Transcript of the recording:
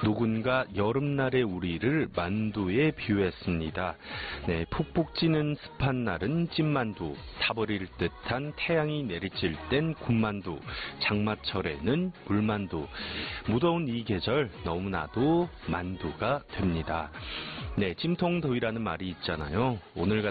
누군가 여름날의 우리를 만두에 비유했습니다. 네, 푹푹 찌는 습한 날은 찐만두, 타버릴 듯한 태양이 내리칠 땐 군만두, 장마철에는 물만두. 무더운 이 계절 너무나도 만두가 됩니다. 네, 찜통더위라는 말이 있잖아요. 오늘